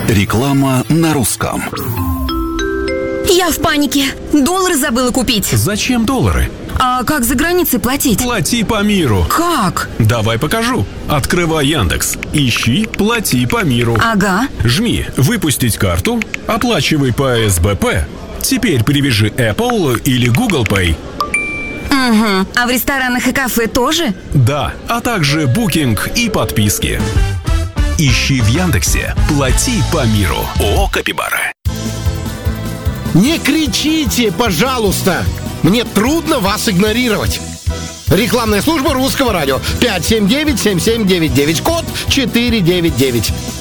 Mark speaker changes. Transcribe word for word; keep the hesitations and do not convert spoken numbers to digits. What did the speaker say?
Speaker 1: Реклама на русском.
Speaker 2: Я в панике. Доллары забыла купить.
Speaker 3: Зачем доллары?
Speaker 2: А как за границей платить?
Speaker 3: Плати по миру.
Speaker 2: Как?
Speaker 3: Давай покажу. Открывай Яндекс. Ищи «Плати по миру».
Speaker 2: Ага.
Speaker 3: Жми «Выпустить карту», оплачивай по эс бэ пэ. Теперь привяжи Apple или Google Pay.
Speaker 2: Угу. А в ресторанах и кафе тоже?
Speaker 3: Да, а также букинг и подписки. Ищи в Яндексе «Плати по миру». ООО «Капибара».
Speaker 4: Не кричите, пожалуйста! Мне трудно вас игнорировать. Рекламная служба Русского радио. пять семь девять семь семь девять девять, код четыре девять девять.